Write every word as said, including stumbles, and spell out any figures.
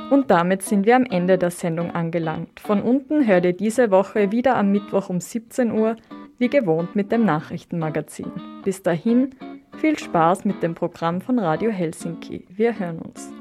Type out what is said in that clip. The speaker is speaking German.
Und damit sind wir am Ende der Sendung angelangt. Von unten hört ihr diese Woche wieder am Mittwoch um siebzehn Uhr, wie gewohnt mit dem Nachrichtenmagazin. Bis dahin, viel Spaß mit dem Programm von Radio Helsinki. Wir hören uns.